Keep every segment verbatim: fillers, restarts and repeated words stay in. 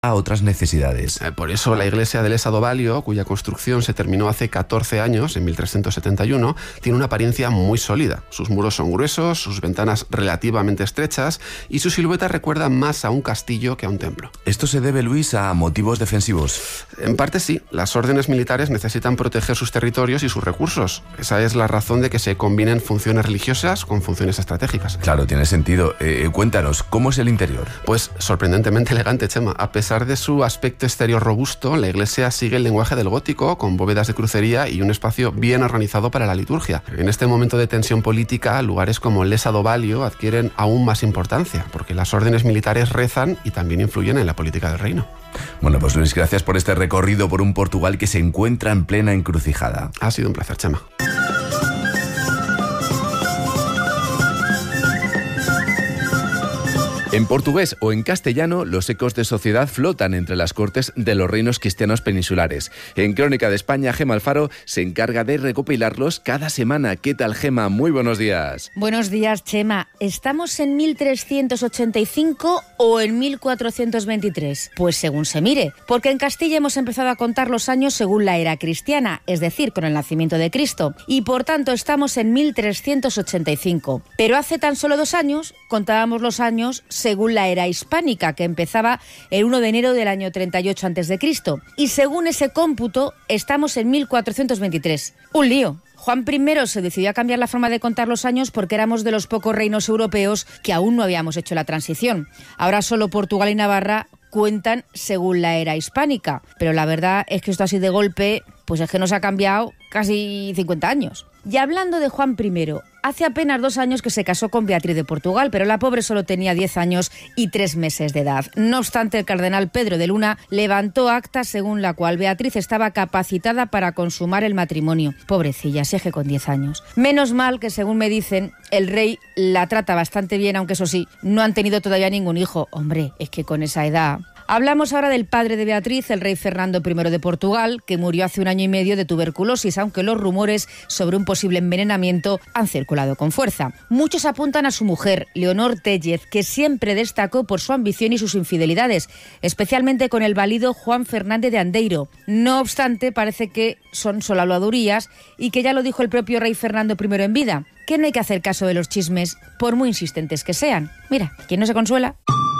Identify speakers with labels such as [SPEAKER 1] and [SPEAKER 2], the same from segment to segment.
[SPEAKER 1] a otras necesidades.
[SPEAKER 2] Por eso la iglesia de Lessa do Valio, cuya construcción se terminó hace catorce años, en mil trescientos setenta y uno, tiene una apariencia muy sólida. Sus muros son gruesos, sus ventanas relativamente estrechas y su silueta recuerda más a un castillo que a un templo.
[SPEAKER 1] ¿Esto se debe, Luis, a motivos defensivos?
[SPEAKER 2] En parte sí. Las órdenes militares necesitan proteger sus territorios y sus recursos. Esa es la razón de que se combinen funciones religiosas con funciones estratégicas.
[SPEAKER 1] Claro, tiene sentido. Eh, cuéntanos, ¿cómo es el interior?
[SPEAKER 2] Pues sorprendentemente elegante, Chema. A pesar A pesar de su aspecto exterior robusto, la iglesia sigue el lenguaje del gótico, con bóvedas de crucería y un espacio bien organizado para la liturgia. En este momento de tensión política, lugares como Lessa do Valio adquieren aún más importancia, porque las órdenes militares rezan y también influyen en la política del reino.
[SPEAKER 1] Bueno, pues Luis, gracias por este recorrido por un Portugal que se encuentra en plena encrucijada.
[SPEAKER 2] Ha sido un placer, Chema.
[SPEAKER 3] En portugués o en castellano, los ecos de sociedad flotan entre las cortes de los reinos cristianos peninsulares. En Crónica de España, Gema Alfaro se encarga de recopilarlos cada semana. ¿Qué tal, Gema? Muy buenos días.
[SPEAKER 4] Buenos días, Chema. ¿Estamos en mil trescientos ochenta y cinco o en mil cuatrocientos veintitrés? Pues según se mire, porque en Castilla hemos empezado a contar los años según la era cristiana, es decir, con el nacimiento de Cristo, y por tanto estamos en mil trescientos ochenta y cinco. Pero hace tan solo dos años contábamos los años según la era hispánica, que empezaba el primero de enero del año treinta y ocho antes de Cristo. Y según ese cómputo, estamos en mil cuatrocientos veintitrés. Un lío. Juan primero se decidió a cambiar la forma de contar los años porque éramos de los pocos reinos europeos que aún no habíamos hecho la transición. Ahora solo Portugal y Navarra cuentan según la era hispánica. Pero la verdad es que esto así de golpe, pues es que nos ha cambiado casi cincuenta años. Y hablando de Juan primero, hace apenas dos años que se casó con Beatriz de Portugal, pero la pobre solo tenía diez años y tres meses de edad. No obstante, el cardenal Pedro de Luna levantó acta según la cual Beatriz estaba capacitada para consumar el matrimonio. Pobrecilla, si es que con diez años. Menos mal que, según me dicen, el rey la trata bastante bien, aunque eso sí, no han tenido todavía ningún hijo. Hombre, es que con esa edad... Hablamos ahora del padre de Beatriz, el rey Fernando primero de Portugal, que murió hace un año y medio de tuberculosis, aunque los rumores sobre un posible envenenamiento han circulado con fuerza. Muchos apuntan a su mujer, Leonor Téllez, que siempre destacó por su ambición y sus infidelidades, especialmente con el válido Juan Fernández de Andeiro. No obstante, parece que son solo habladurías y que ya lo dijo el propio rey Fernando primero en vida, que no hay que hacer caso de los chismes, por muy insistentes que sean. Mira, ¿quién no se consuela?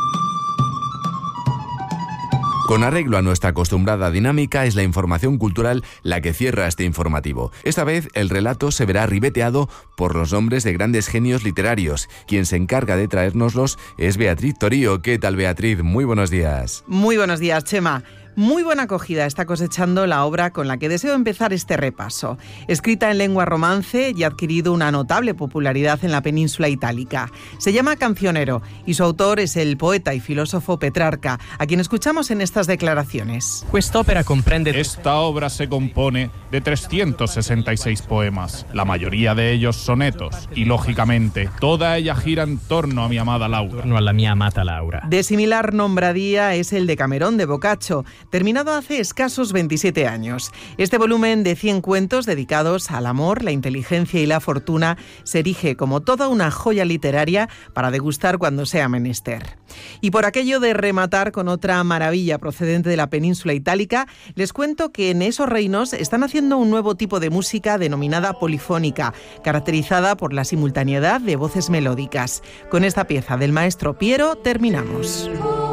[SPEAKER 3] Con arreglo a nuestra acostumbrada dinámica, es la información cultural la que cierra este informativo. Esta vez el relato se verá ribeteado por los nombres de grandes genios literarios. Quien se encarga de traérnoslos es Beatriz Torío. ¿Qué tal, Beatriz? Muy buenos días.
[SPEAKER 5] Muy buenos días, Chema. Muy buena acogida está cosechando la obra con la que deseo empezar este repaso. Escrita en lengua romance y ha adquirido una notable popularidad en la península itálica. Se llama Cancionero y su autor es el poeta y filósofo Petrarca, a quien escuchamos en estas declaraciones.
[SPEAKER 6] Esta obra se compone de trescientos sesenta y seis poemas, la mayoría de ellos sonetos, y lógicamente toda ella gira en torno a mi amada Laura.
[SPEAKER 7] No a la mía amata Laura.
[SPEAKER 5] De similar nombradía es el Decamerón de Boccaccio, terminado hace escasos veintisiete años. Este volumen de cien cuentos dedicados al amor, la inteligencia y la fortuna se erige como toda una joya literaria para degustar cuando sea menester. Y por aquello de rematar con otra maravilla procedente de la península itálica, les cuento que en esos reinos están haciendo un nuevo tipo de música denominada polifónica, caracterizada por la simultaneidad de voces melódicas. Con esta pieza del maestro Piero terminamos.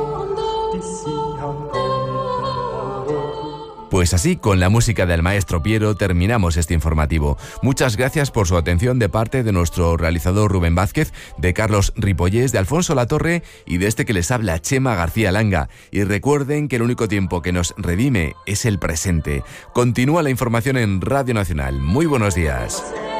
[SPEAKER 3] Pues así, con la música del maestro Piero, terminamos este informativo. Muchas gracias por su atención de parte de nuestro realizador Rubén Vázquez, de Carlos Ripollés, de Alfonso Latorre y de este que les habla, Chema García Langa. Y recuerden que el único tiempo que nos redime es el presente. Continúa la información en Radio Nacional. Muy buenos días.